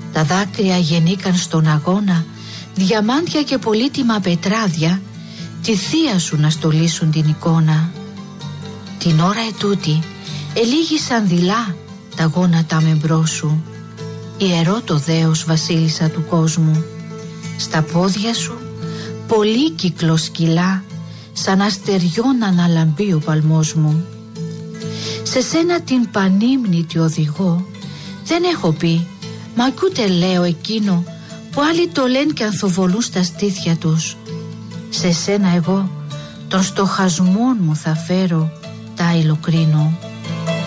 Τα δάκρυα γεννήκαν στον αγώνα διαμάντια και πολύτιμα πετράδια, τη θεία σου να στολίσουν την εικόνα. Την ώρα ετούτη ελίγησαν δειλά τα γόνατα με μπρος σου, ιερό το δέος βασίλισσα του κόσμου. Στα πόδια σου πολύκυκλο σκυλά, σαν αστεριών αναλαμπεί ο παλμός μου. Σε σένα την πανύμνητη οδηγώ, δεν έχω πει, μα κι ούτε λέω εκείνο που άλλοι το λένε και ανθοβολούν στα στήθια τους. Σε σένα εγώ των στοχασμών μου θα φέρω τα υλοκρίνω.